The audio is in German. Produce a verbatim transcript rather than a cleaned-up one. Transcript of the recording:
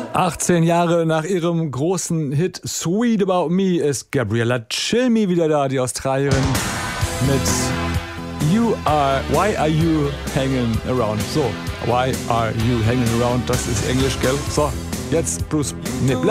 achtzehn Jahre nach ihrem großen Hit Sweet About Me ist Gabriella Cilmi wieder da, die Australierin, mit You Are, Why Are You Hanging Around? So, Why Are You Hanging Around? Das ist Englisch, gell? So, jetzt Bruce, ne,